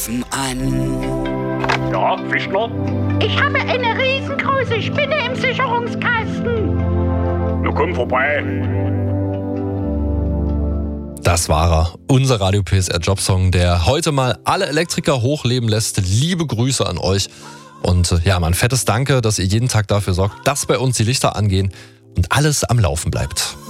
An. Ja, Fischler? Ich habe eine riesengroße Spinne im Sicherungskasten. Na komm vorbei. Das war er, unser Radio PSR Jobsong, der heute mal alle Elektriker hochleben lässt. Liebe Grüße an euch und ja, mal ein fettes Danke, dass ihr jeden Tag dafür sorgt, dass bei uns die Lichter angehen und alles am Laufen bleibt.